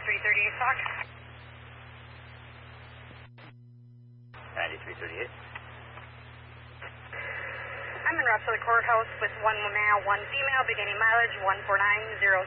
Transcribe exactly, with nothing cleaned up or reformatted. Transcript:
ninety-three thirty-eight, Fox. ninety-three thirty-eight. I'm in route to the courthouse with one male, one female, beginning mileage one four nine zero